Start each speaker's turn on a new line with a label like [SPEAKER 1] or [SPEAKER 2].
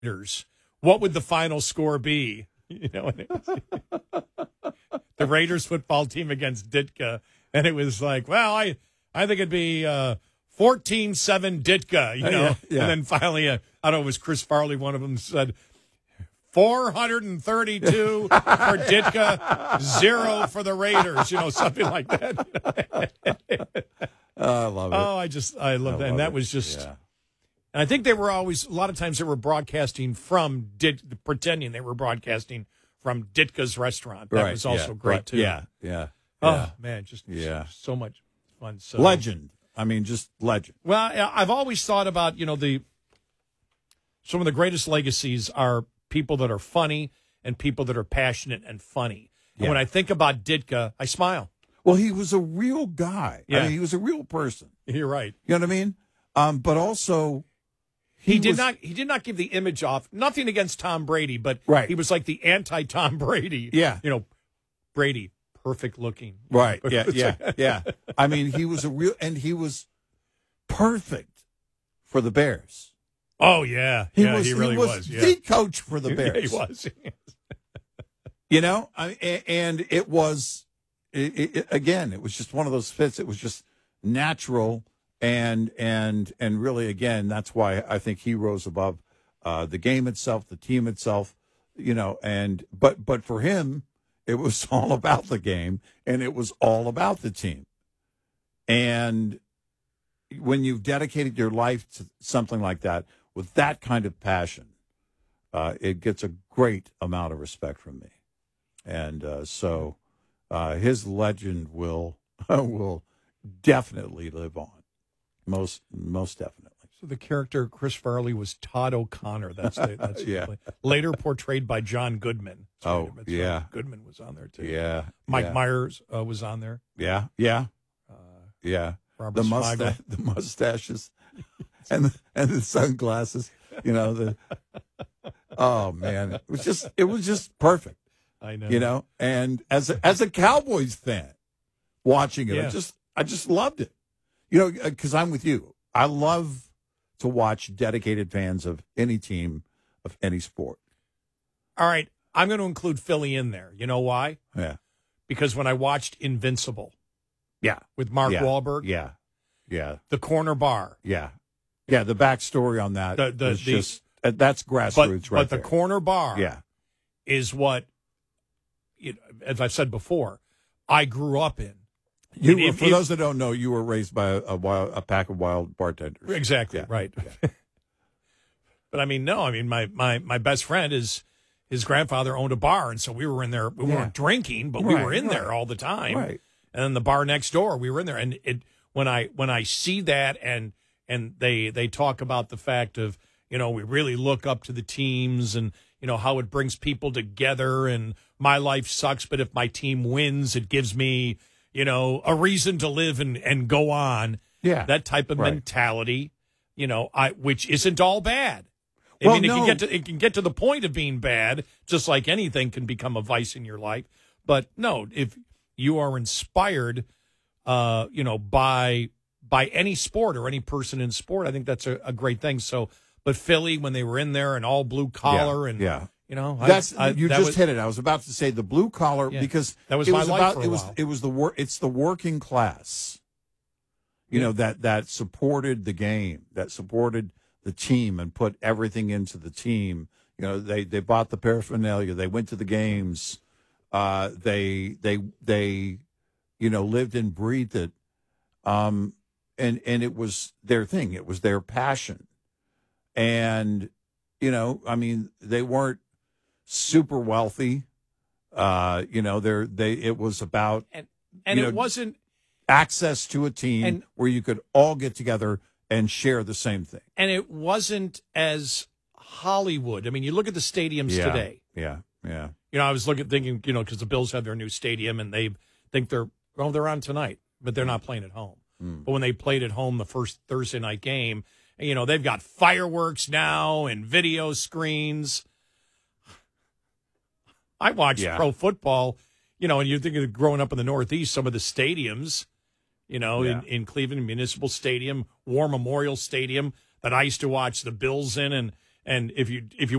[SPEAKER 1] Raiders, what would the final score be? You know, the Raiders football team against Ditka, and it was like, well, I think it'd be 14-7 Ditka, you know.
[SPEAKER 2] Yeah.
[SPEAKER 1] And then finally, I don't know, it was Chris Farley, one of them said 432 for Ditka, 0 for the Raiders, you know, something like that.
[SPEAKER 2] I love it.
[SPEAKER 1] Oh, I love that. And that was just, and I think they were always, a lot of times they were broadcasting from, pretending they were broadcasting from Ditka's restaurant. That was also great, too.
[SPEAKER 2] Yeah.
[SPEAKER 1] Oh, man, just so much fun. So.
[SPEAKER 2] Legend. I mean, just legend.
[SPEAKER 1] Well, I've always thought about, you know, some of the greatest legacies are people that are funny and people that are passionate and funny. And when I think about Ditka, I smile.
[SPEAKER 2] Well, he was a real guy.
[SPEAKER 1] Yeah.
[SPEAKER 2] I mean, he was a real person.
[SPEAKER 1] You're right.
[SPEAKER 2] You know what I mean? But also,
[SPEAKER 1] he did not give the image off. Nothing against Tom Brady, but he was like the anti-Tom Brady.
[SPEAKER 2] Yeah.
[SPEAKER 1] You know, Brady, perfect looking.
[SPEAKER 2] Right. Yeah. I mean, he was he was perfect for the Bears.
[SPEAKER 1] Oh, yeah.
[SPEAKER 2] He
[SPEAKER 1] really was.
[SPEAKER 2] The coach for the Bears.
[SPEAKER 1] He was.
[SPEAKER 2] You know, and it was, again, it was just one of those fits. It was just natural. And really, again, that's why I think he rose above the game itself, the team itself, you know, but for him, it was all about the game and it was all about the team. And when you've dedicated your life to something like that with that kind of passion, it gets a great amount of respect from me. And so his legend will definitely live on. Most definitely.
[SPEAKER 1] So the character Chris Farley was Todd O'Connor. That's later portrayed by John Goodman. Goodman was on there too.
[SPEAKER 2] Yeah.
[SPEAKER 1] Mike Myers was on there.
[SPEAKER 2] Yeah.
[SPEAKER 1] Robert Smigel.
[SPEAKER 2] The mustaches and the sunglasses. You know oh man, it was just perfect.
[SPEAKER 1] I know.
[SPEAKER 2] You know, and as a Cowboys fan, watching it, I just loved it. You know, because I'm with you. I love to watch dedicated fans of any team, of any sport.
[SPEAKER 1] All right. I'm going to include Philly in there. You know why?
[SPEAKER 2] Yeah.
[SPEAKER 1] Because when I watched Invincible. With Mark Wahlberg.
[SPEAKER 2] Yeah.
[SPEAKER 1] The corner bar.
[SPEAKER 2] Yeah. The backstory on that is just, that's grassroots
[SPEAKER 1] but the corner bar
[SPEAKER 2] is
[SPEAKER 1] what, as I've said before, I grew up in.
[SPEAKER 2] For those that don't know, you were raised by a pack of wild bartenders.
[SPEAKER 1] Exactly, right. Yeah. But my best friend his grandfather owned a bar, and so we were in there. We weren't drinking, but we were in there all the time.
[SPEAKER 2] Right.
[SPEAKER 1] And then the bar next door, we were in there. And when I see that and they talk about the fact of, you know, we really look up to the teams and, you know, how it brings people together and my life sucks, but if my team wins, it gives me, you know, a reason to live and go on.
[SPEAKER 2] Yeah.
[SPEAKER 1] That type of mentality, you know, which isn't all bad. It can get to the point of being bad, just like anything can become a vice in your life. But no, if you are inspired, you know, by any sport or any person in sport, I think that's a great thing. So, but Philly, when they were in there and all blue collar you know,
[SPEAKER 2] hit it. I was about to say the blue collar because
[SPEAKER 1] that was my life for a while.
[SPEAKER 2] It's the working class, you know, that supported the game, that supported the team and put everything into the team. You know, they bought the paraphernalia, they went to the games, they you know, lived and breathed it, and it was their thing. It was their passion, and you know, I mean, they weren't super wealthy. You know, it was about
[SPEAKER 1] and it wasn't
[SPEAKER 2] access to a team where you could all get together and share the same thing.
[SPEAKER 1] And it wasn't as Hollywood. I mean, you look at the stadiums today.
[SPEAKER 2] Yeah.
[SPEAKER 1] You know, I was thinking, you know, because the Bills have their new stadium and they think they're on tonight, but they're not playing at home. But when they played at home the first Thursday night game, you know, they've got fireworks now and video screens. I watched pro football, you know, and you think of growing up in the Northeast, some of the stadiums, you know, in Cleveland, Municipal Stadium, War Memorial Stadium that I used to watch the Bills in. And if you